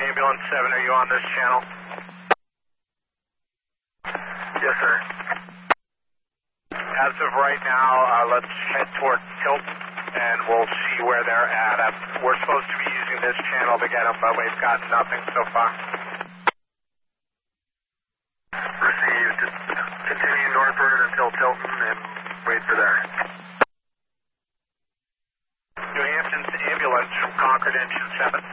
Ambulance 7, are you on this channel? Yes, sir. As of right now, let's head toward Tilton, and we'll see where they're at. We're supposed to be using this channel to get them, but we've got nothing so far. Received. Continue northward until Tilton and wait for there. New Hampton's ambulance from Concord Engine 7.